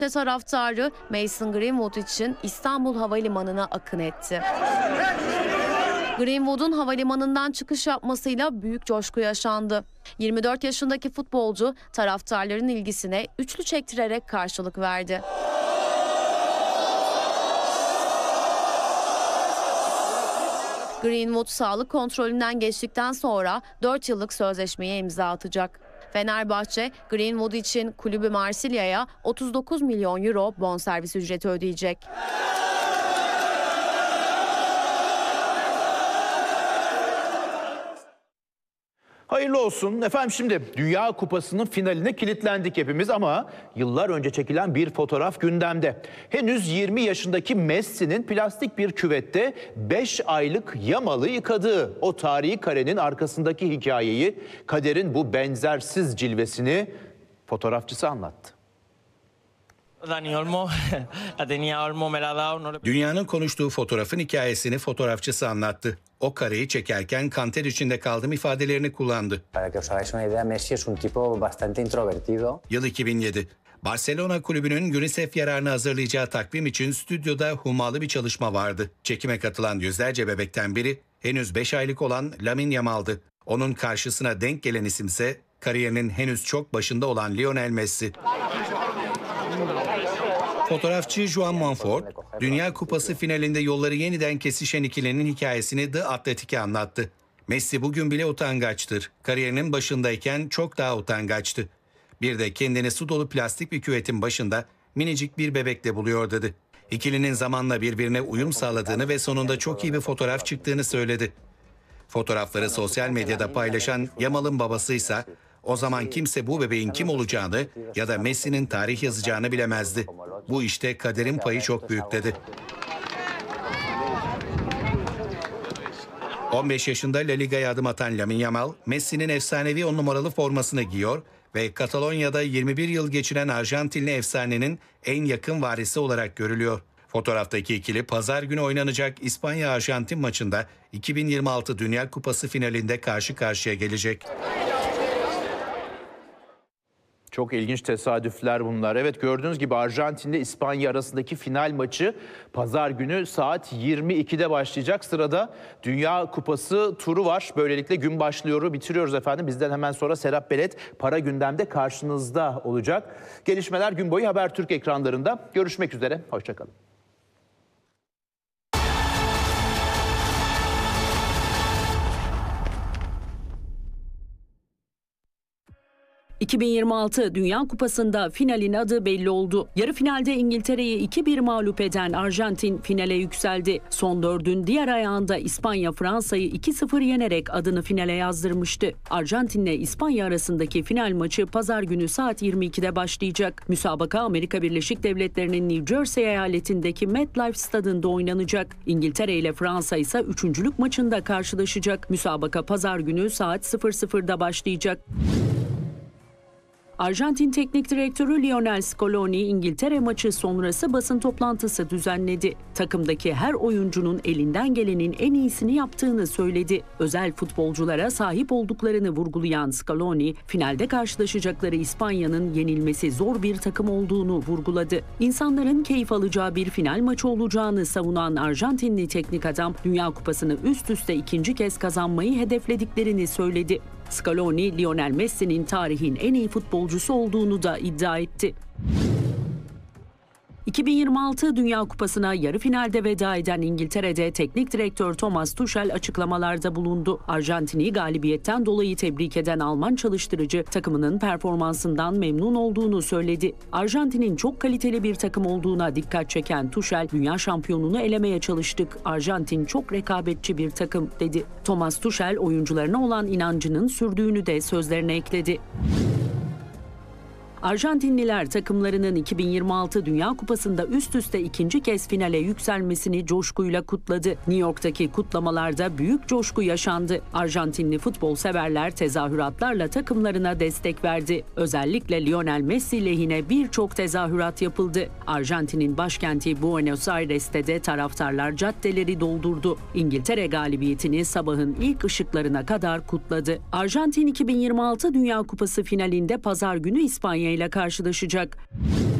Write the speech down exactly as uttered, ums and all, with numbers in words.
De taraftarı Mason Greenwood için İstanbul Havalimanı'na akın etti. Greenwood'un havalimanından çıkış yapmasıyla büyük coşku yaşandı. yirmi dört yaşındaki futbolcu taraftarların ilgisine üçlü çektirerek karşılık verdi. Greenwood sağlık kontrolünden geçtikten sonra dört yıllık sözleşmeye imza atacak. Fenerbahçe, Greenwood için kulübü Marsilya'ya otuz dokuz milyon euro bonservis ücreti ödeyecek. Hayırlı olsun. Efendim şimdi Dünya Kupası'nın finaline kilitlendik hepimiz ama yıllar önce çekilen bir fotoğraf gündemde. Henüz yirmi yaşındaki Messi'nin plastik bir küvette beş aylık Yamal'ı yıkadığı o tarihi karenin arkasındaki hikayeyi, kaderin bu benzersiz cilvesini fotoğrafçısı anlattı. Dani Olmo, la tenía Olmo, me la dado. Dünyanın konuştuğu fotoğrafın hikayesini fotoğrafçısı anlattı. O kareyi çekerken kanter içinde kaldım ifadelerini kullandı. Para que os hagáis una idea, Messi es un tipo bastante introvertido. Yıl iki bin yedi. Barcelona kulübünün UNICEF yararını hazırlayacağı takvim için stüdyoda hummalı bir çalışma vardı. Çekime katılan yüzlerce bebekten biri henüz beş aylık olan Lamine Yamal'dı. Onun karşısına denk gelen isimse kariyerinin henüz çok başında olan Lionel Messi. Fotoğrafçı Joan Manfort, Dünya Kupası finalinde yolları yeniden kesişen ikilinin hikayesini The Athletic'e anlattı. Messi bugün bile utangaçtır. Kariyerinin başındayken çok daha utangaçtı. Bir de kendini su dolu plastik bir küvetin başında minicik bir bebekle buluyor dedi. İkilinin zamanla birbirine uyum sağladığını ve sonunda çok iyi bir fotoğraf çıktığını söyledi. Fotoğrafları sosyal medyada paylaşan Yamal'ın babasıysa, o zaman kimse bu bebeğin kim olacağını ya da Messi'nin tarih yazacağını bilemezdi. Bu işte kaderin payı çok büyük dedi. on beş yaşında La Liga'ya adım atan Lamine Yamal, Messi'nin efsanevi on numaralı formasını giyiyor ve Katalonya'da yirmi bir yıl geçiren Arjantinli efsanenin en yakın varisi olarak görülüyor. Fotoğraftaki ikili pazar günü oynanacak İspanya-Arjantin maçında iki bin yirmi altı Dünya Kupası finalinde karşı karşıya gelecek. Çok ilginç tesadüfler bunlar. Evet, gördüğünüz gibi Arjantin ile İspanya arasındaki final maçı pazar günü saat yirmi ikide başlayacak. Sırada Dünya Kupası turu var. Böylelikle gün başlıyor, bitiriyoruz efendim. Bizden hemen sonra Serap Belet Para Gündem'de karşınızda olacak. Gelişmeler gün boyu Habertürk ekranlarında. Görüşmek üzere, hoşçakalın. iki bin yirmi altı Dünya Kupası'nda finalin adı belli oldu. Yarı finalde İngiltere'yi iki bir mağlup eden Arjantin finale yükseldi. Son dördün diğer ayağında İspanya Fransa'yı iki sıfır yenerek adını finale yazdırmıştı. Arjantin ile İspanya arasındaki final maçı pazar günü saat yirmi ikide başlayacak. Müsabaka Amerika Birleşik Devletleri'nin New Jersey eyaletindeki MetLife stadında oynanacak. İngiltere ile Fransa ise üçüncülük maçında karşılaşacak. Müsabaka pazar günü saat sıfır sıfırda başlayacak. Arjantin Teknik Direktörü Lionel Scaloni, İngiltere maçı sonrası basın toplantısı düzenledi. Takımdaki her oyuncunun elinden gelenin en iyisini yaptığını söyledi. Özel futbolculara sahip olduklarını vurgulayan Scaloni, finalde karşılaşacakları İspanya'nın yenilmesi zor bir takım olduğunu vurguladı. İnsanların keyif alacağı bir final maçı olacağını savunan Arjantinli teknik adam, Dünya Kupası'nı üst üste ikinci kez kazanmayı hedeflediklerini söyledi. Scaloni, Lionel Messi'nin tarihin en iyi futbolcusu olduğunu da iddia etti. iki bin yirmi altı Dünya Kupası'na yarı finalde veda eden İngiltere'de teknik direktör Thomas Tuchel açıklamalarda bulundu. Arjantin'i galibiyetten dolayı tebrik eden Alman çalıştırıcı takımının performansından memnun olduğunu söyledi. Arjantin'in çok kaliteli bir takım olduğuna dikkat çeken Tuchel, dünya şampiyonunu elemeye çalıştık. Arjantin çok rekabetçi bir takım dedi. Thomas Tuchel oyuncularına olan inancının sürdüğünü de sözlerine ekledi. Arjantinliler takımlarının iki bin yirmi altı Dünya Kupası'nda üst üste ikinci kez finale yükselmesini coşkuyla kutladı. New York'taki kutlamalarda büyük coşku yaşandı. Arjantinli futbol severler tezahüratlarla takımlarına destek verdi. Özellikle Lionel Messi lehine birçok tezahürat yapıldı. Arjantin'in başkenti Buenos Aires'te de taraftarlar caddeleri doldurdu. İngiltere galibiyetini sabahın ilk ışıklarına kadar kutladı. Arjantin iki bin yirmi altı Dünya Kupası finalinde pazar günü İspanya ile karşılaşacak.